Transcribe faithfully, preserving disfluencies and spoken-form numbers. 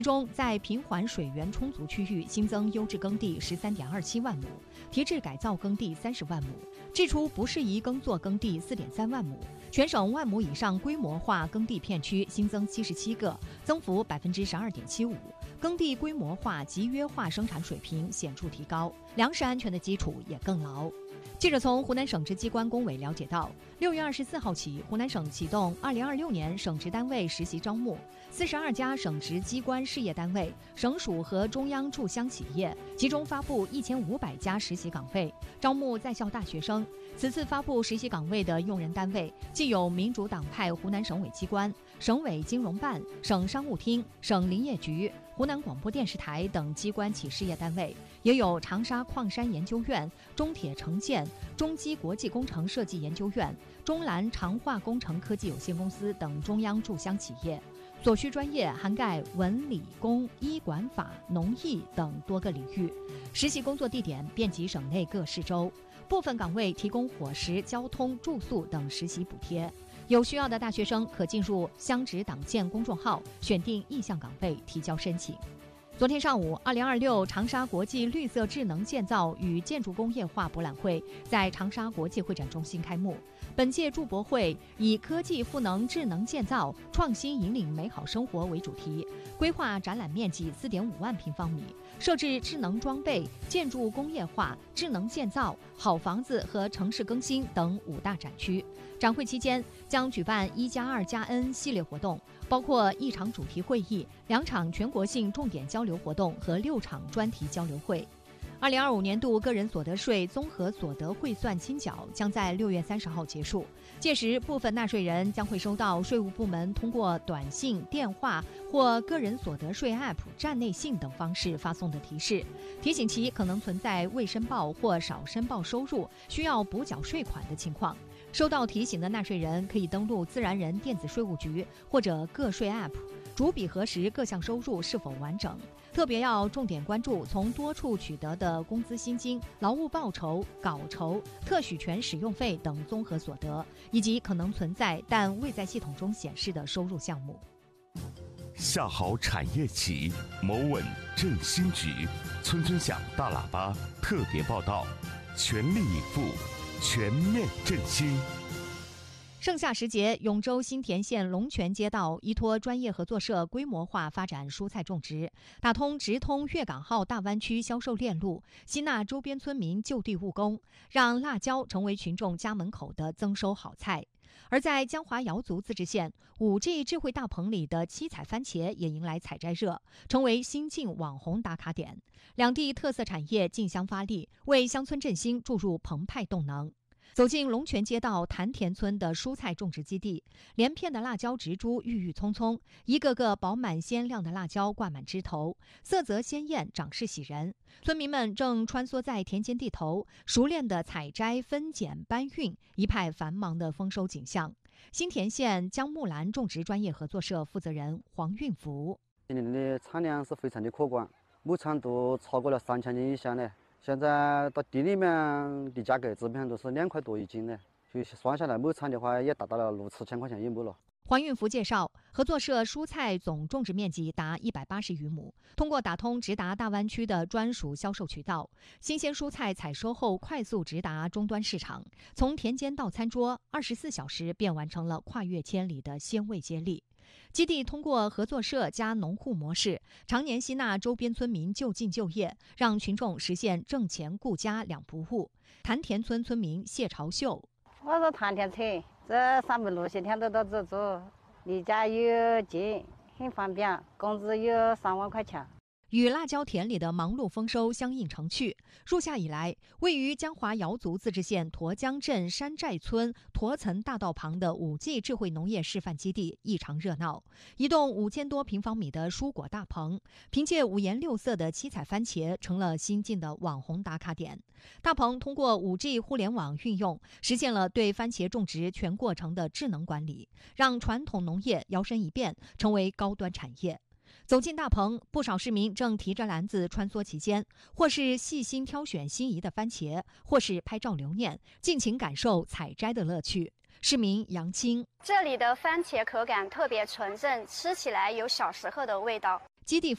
其中，在平缓水源充足区域新增优质耕地十三点二七万亩，提质改造耕地三十万亩，剔除不适宜耕作耕地四点三万亩。全省万亩以上规模化耕地片区新增七十七个，增幅百分之十二点七五。耕地规模化集约化生产水平显著提高，粮食安全的基础也更牢。记者从湖南省直机关工委了解到，六月二十四号起，湖南省启动二零二六年省直单位实习招募，四十二家省直机关事业单位、省属和中央驻乡企业集中发布一千五百家实习岗位，招募在校大学生。此次发布实习岗位的用人单位，既有民主党派湖南省委机关、省委金融办、省商务厅、省林业局、湖南广播电视台等机关企事业单位，也有长沙矿山研究院、中铁城建、中基国际工程设计研究院、中蓝长化工程科技有限公司等中央驻乡企业。所需专业涵盖文理工、医管法、农艺等多个领域。实习工作地点遍及省内各市州，部分岗位提供伙食、交通、住宿等实习补贴。有需要的大学生可进入乡直党建公众号，选定意向岗位提交申请。昨天上午，二零二六长沙国际绿色智能建造与建筑工业化博览会在长沙国际会展中心开幕。本届筑博会以科技赋能智能建造，创新引领美好生活为主题，规划展览面积 四点五万平方米，设置智能装备、建筑工业化、智能建造、好房子和城市更新等五大展区。展会期间将举办一加二加 N 系列活动，包括一场主题会议、两场全国性重点交流活动和六场专题交流会。二零二五年度个人所得税综合所得汇算清缴将在六月三十号结束，届时部分纳税人将会收到税务部门通过短信、电话或个人所得税 App 站内信等方式发送的提示，提醒其可能存在未申报或少申报收入需要补缴税款的情况。收到提醒的纳税人可以登录自然人电子税务局或者个税 App， 逐笔核实各项收入是否完整，特别要重点关注从多处取得的工资薪金、劳务报酬、稿酬、特许权使用费等综合所得，以及可能存在但未在系统中显示的收入项目。 下好产业起，谋稳振兴局，村村响大喇叭特别报道，全力以赴，全面振兴。 盛夏时节，永州新田县龙泉街道依托专业合作社规模化发展蔬菜种植，打通直通粤港澳大湾区销售链路，吸纳周边村民就地务工，让辣椒成为群众家门口的增收好菜。而在江华瑶族自治县， 五 G 智慧大棚里的七彩番茄也迎来采摘热，成为新晋网红打卡点。两地特色产业竞相发力，为乡村振兴注入澎湃动能。走进龙泉街道潭田村的蔬菜种植基地，连片的辣椒植株郁郁葱葱，一个个饱满鲜亮的辣椒挂满枝头，色泽鲜艳，长势喜人。村民们正穿梭在田间地头，熟练的采摘、分拣、搬运，一派繁忙的丰收景象。新田县江木兰种植专业合作社负责人黄运福： 今年的产量是非常的可观，亩产都超过了三千斤以上的。现在到地里面的价格基本上都是两块多一斤的，所以算下来亩产的话也达到了六七千块钱一亩了。 黄运福介绍，合作社蔬菜总种植面积达一百八十余亩，通过打通直达大湾区的专属销售渠道，新鲜蔬菜采收后快速直达终端市场，从田间到餐桌，二十四小时便完成了跨越千里的鲜味接力。基地通过合作社加农户模式，常年吸纳周边村民就近就业，让群众实现挣钱顾家两不误。潭田村村民谢朝秀： 我是潭田村，这三百六十天都到这做，离家又近，很方便，工资有三万块钱。 与辣椒田里的忙碌丰收相映成趣。入夏以来，位于江华瑶族自治县沱江镇山寨村沱层大道旁的 五 G 智慧农业示范基地异常热闹。一栋五千多平方米的蔬果大棚，凭借五颜六色的七彩番茄成了新晋的网红打卡点。大棚通过 五 G 互联网运用，实现了对番茄种植全过程的智能管理，让传统农业摇身一变成为高端产业。走进大棚，不少市民正提着篮子穿梭其间，或是细心挑选心仪的番茄，或是拍照留念，尽情感受采摘的乐趣。市民杨青： 这里的番茄口感特别纯正，吃起来有小时候的味道。 基地